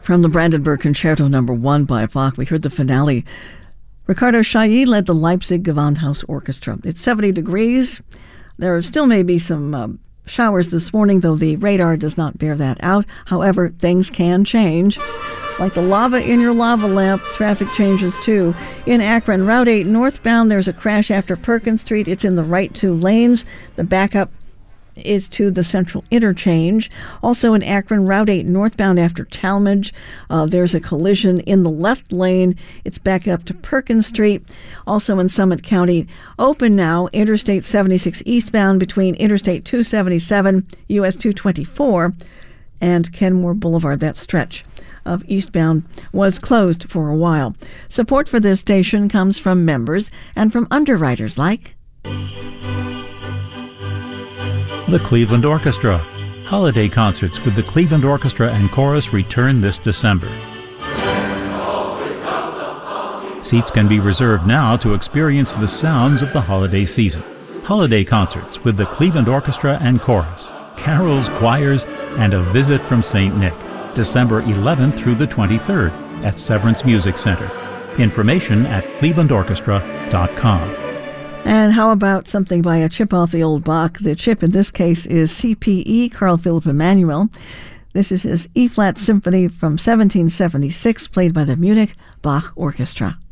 From the Brandenburg Concerto No. 1 by Bach, we heard the finale. Ricardo Chailly led the Leipzig Gewandhaus Orchestra. It's 70 degrees. There still may be some showers this morning, though the radar does not bear that out. However, things can change. Like the lava in your lava lamp, traffic changes too. In Akron, Route 8 northbound, there's a crash after Perkins Street. It's in the right two lanes. The backup is to the Central Interchange. Also in Akron, Route 8 northbound after Talmadge, there's a collision in the left lane. It's back up to Perkins Street. Also in Summit County, open now, Interstate 76 eastbound between Interstate 277, US 224, and Kenmore Boulevard. That stretch of eastbound was closed for a while. Support for this station comes from members and from underwriters like the Cleveland Orchestra. Holiday concerts with the Cleveland Orchestra and Chorus return this December. Seats can be reserved now to experience the sounds of the holiday season. Holiday concerts with the Cleveland Orchestra and Chorus, carols, choirs, and a visit from St. Nick, December 11th through the 23rd at Severance Music Center. Information at clevelandorchestra.com. And how about something by a chip off the old Bach? The chip in this case is CPE, Carl Philipp Emanuel. This is his E-flat symphony from 1776, played by the Munich Bach Orchestra.